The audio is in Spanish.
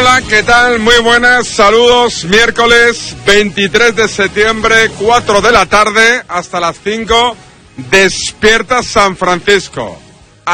Hola, ¿qué tal? Muy buenas, saludos. Miércoles 23 de septiembre, 4 de la tarde, hasta las 5, despierta San Francisco.